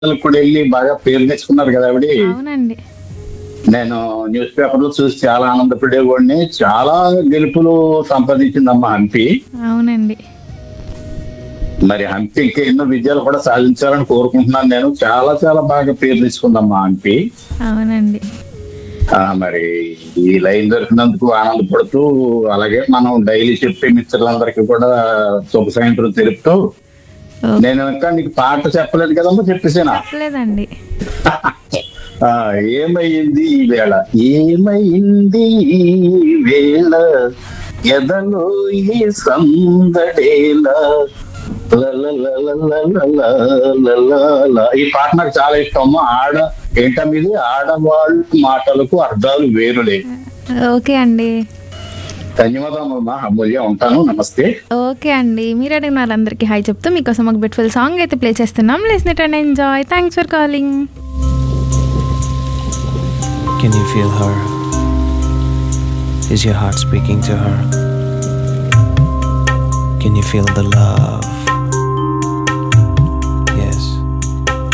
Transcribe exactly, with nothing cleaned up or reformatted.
కూడా వెళ్ళి బాగా పేరు తెచ్చుకున్నారు కదా ఆవిడ. అవునండి. నేను న్యూస్ పేపర్ లో చూసి చాలా ఆనందపడేవాడిని. చాలా గెలుపులు సంపాదించిందమ్మా హంపి. అవునండి. మరి హంపి ఇంకా ఎన్నో విజయాలు కూడా సాధించాలని కోరుకుంటున్నాను నేను. చాలా చాలా బాగా పేరు తెచ్చుకుందమ్మా హంపి. అవునండి. ఆ, మరి ఈ లైన్ దొరికినందుకు ఆనందపడుతూ, అలాగే మనం డైలీ చెప్పే మిత్రులందరికీ కూడా శుభ సాయంత్రం తెలుపుతూ, ఓకే. నేను ఇంకా నీకు పాట చెప్పలేదు కదమ్మా, చెప్పేసానా? చెప్పలేదండి. ఆ, ఏమైంది ఈ వేళ, ఏమైంది ఈ వేళ, ఎదలో ఈ సందడేలా, లలలలలలలలలల. ఈ పాట నాకు చాలా ఇష్టం. ఆడ ఏంటమ్మ ఇది, ఆడవాళ్ళ మాటలకు అర్థాలు వేరులే. ఓకే అండి. ధన్యవాదమ్మా అమూల్య, ఉంటాను, నమస్తే. ఓకే అండి. మీరు అడిగిన వాళ్ళందరికీ హాయ్ చెప్తూ మీకోసం ఒక బ్యూటిఫుల్ సాంగ్ అయితే ప్లే చేస్తున్నాం. Listen it and enjoy. Thanks for calling. Can you feel her? Is your heart speaking to her? Can you feel the love